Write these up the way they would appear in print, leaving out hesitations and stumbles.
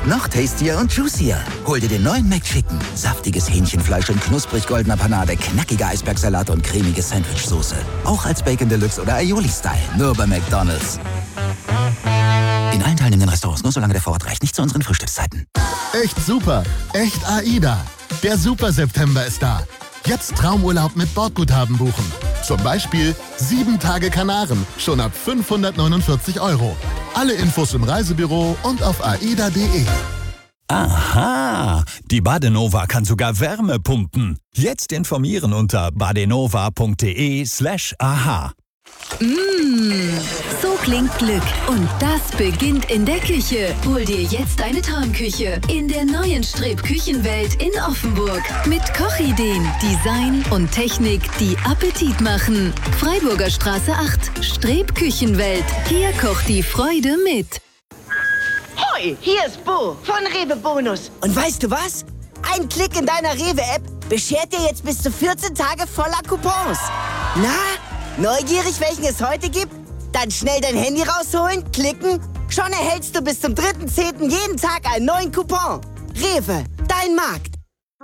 Jetzt noch tastier und juicier. Hol dir den neuen McChicken. Saftiges Hähnchenfleisch in knusprig goldener Panade, knackiger Eisbergsalat und cremige Sandwichsoße. Auch als Bacon Deluxe oder Aioli-Style. Nur bei McDonald's. In allen teilnehmenden Restaurants, nur solange der Vorrat reicht. Nicht zu unseren Frühstückszeiten. Echt super. Echt AIDA. Der Super-September ist da. Jetzt Traumurlaub mit Bordguthaben buchen. Zum Beispiel 7 Tage Kanaren, schon ab 549 €. Alle Infos im Reisebüro und auf aida.de. Aha, die Badenova kann sogar Wärme pumpen. Jetzt informieren unter badenova.de/aha. So klingt Glück. Und das beginnt in der Küche. Hol dir jetzt deine Traumküche in der neuen Streb-Küchenwelt in Offenburg. Mit Kochideen, Design und Technik, die Appetit machen. Freiburger Straße 8, Streb-Küchenwelt. Hier kocht die Freude mit. Hoi, hier ist Bo von Rewe Bonus. Und weißt du was? Ein Klick in deiner Rewe-App beschert dir jetzt bis zu 14 Tage voller Coupons. Na? Neugierig, welchen es heute gibt? Dann schnell dein Handy rausholen, klicken. Schon erhältst du bis zum 3.10. jeden Tag einen neuen Coupon. Rewe, dein Markt.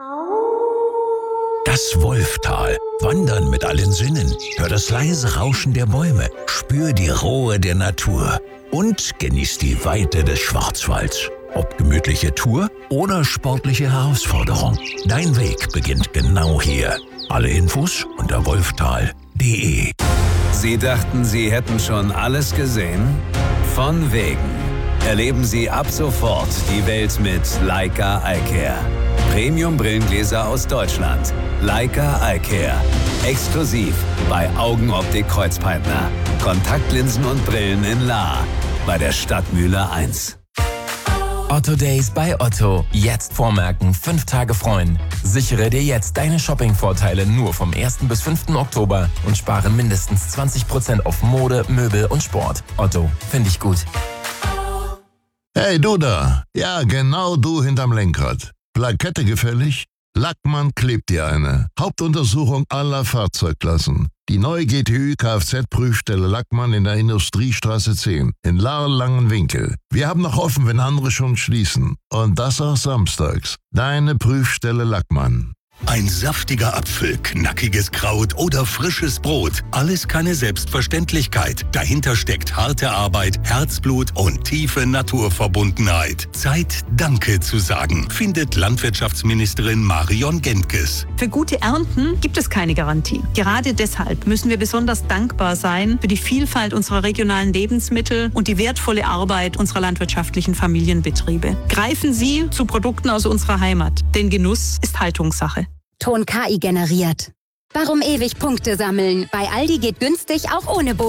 Das Wolftal. Wandern mit allen Sinnen. Hör das leise Rauschen der Bäume. Spür die Ruhe der Natur. Und genieß die Weite des Schwarzwalds. Ob gemütliche Tour oder sportliche Herausforderung. Dein Weg beginnt genau hier. Alle Infos unter wolftal.de. Sie dachten, Sie hätten schon alles gesehen? Von wegen. Erleben Sie ab sofort die Welt mit Leica iCare. Premium-Brillengläser aus Deutschland. Leica iCare. Exklusiv bei Augenoptik Kreuzpeitner. Kontaktlinsen und Brillen in Lahr. Bei der Stadtmühle 1. Otto Days bei Otto. Jetzt vormerken, 5 Tage freuen. Sichere dir jetzt deine Shopping-Vorteile nur vom 1. bis 5. Oktober und spare mindestens 20% auf Mode, Möbel und Sport. Otto, finde ich gut. Hey, du da. Ja, genau du hinterm Lenkrad. Plakette gefällig? Lackmann klebt dir eine. Hauptuntersuchung aller Fahrzeugklassen. Die neue GTÜ Kfz-Prüfstelle Lackmann in der Industriestraße 10 in Lahr-Langenwinkel. Wir haben noch offen, wenn andere schon schließen. Und das auch samstags. Deine Prüfstelle Lackmann. Ein saftiger Apfel, knackiges Kraut oder frisches Brot. Alles keine Selbstverständlichkeit. Dahinter steckt harte Arbeit, Herzblut und tiefe Naturverbundenheit. Zeit, Danke zu sagen, findet Landwirtschaftsministerin Marion Gentges. Für gute Ernten gibt es keine Garantie. Gerade deshalb müssen wir besonders dankbar sein für die Vielfalt unserer regionalen Lebensmittel und die wertvolle Arbeit unserer landwirtschaftlichen Familienbetriebe. Greifen Sie zu Produkten aus unserer Heimat, denn Genuss ist Haltungssache. Ton KI generiert. Warum ewig Punkte sammeln? Bei Aldi geht günstig auch ohne